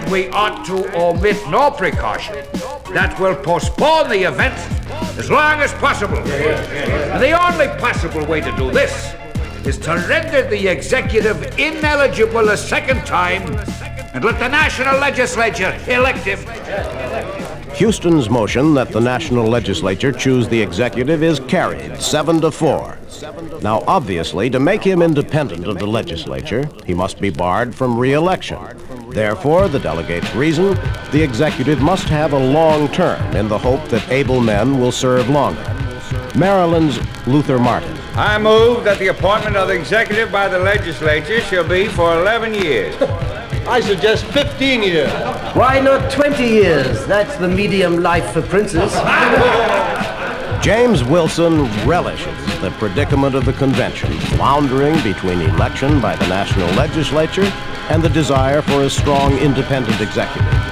then we ought to omit no precaution that will postpone the event as long as possible. And the only possible way to do this is to render the executive ineligible a second time and let the national legislature elect him. Houston's motion that the national legislature choose the executive is carried 7-4. Now, obviously, to make him independent of the legislature, he must be barred from re-election. Therefore, the delegates reason the executive must have a long term in the hope that able men will serve longer. Maryland's Luther Martin. I move that the appointment of the executive by the legislature shall be for 11 years. I suggest 15 years. Why not 20 years? That's the medium life for princes. James Wilson relishes the predicament of the convention, floundering between election by the national legislature and the desire for a strong independent executive.